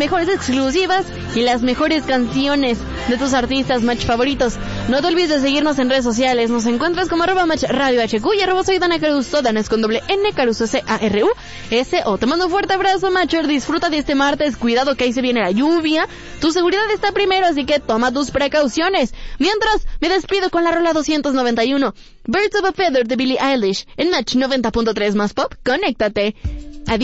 mejores exclusivas y las mejores canciones de tus artistas match favoritos. No te olvides de seguirnos en redes sociales. Nos encuentras como @matchradiohq y soy Dana Caruso, Dana es con doble N, Caruso CARUSO. Te mando un fuerte abrazo, matcher. Disfruta de este martes. Cuidado que ahí se viene la lluvia. Tu seguridad está primero, así que toma tus precauciones. Mientras, me despido con la rola 291. Birds of a Feather de Billie Eilish en Match 90.3 más Pop. Conéctate.